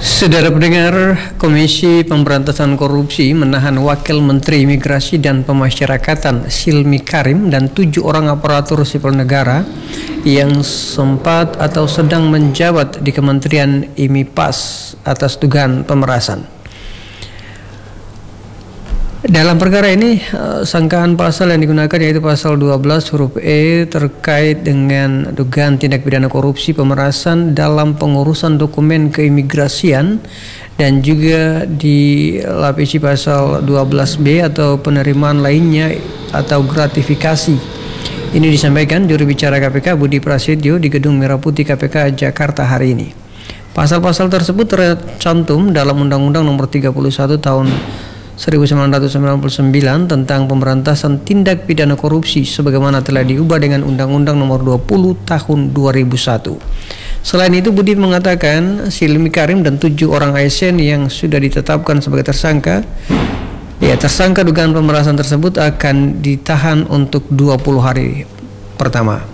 Saudara pendengar, Komisi Pemberantasan Korupsi menahan Wakil Menteri Imigrasi dan Pemasyarakatan Silmi Karim dan 7 orang aparatur sipil negara yang sempat atau sedang menjabat di Kementerian IMIPAS atas dugaan pemerasan. Dalam perkara ini, sangkaan pasal yang digunakan yaitu pasal 12 huruf E terkait dengan dugaan tindak pidana korupsi pemerasan dalam pengurusan dokumen keimigrasian dan juga dilapisi pasal 12B atau penerimaan lainnya atau gratifikasi. Ini disampaikan juru bicara KPK Budi Prasetyo di Gedung Merah Putih KPK Jakarta hari ini. Pasal-pasal tersebut tercantum dalam Undang-Undang Nomor 31 Tahun 1999 tentang pemberantasan tindak pidana korupsi sebagaimana telah diubah dengan Undang-Undang Nomor 20 Tahun 2001. Selain itu, Budi mengatakan Silmi Karim dan 7 orang ASN yang sudah ditetapkan sebagai tersangka dugaan pemerasan tersebut akan ditahan untuk 20 hari pertama.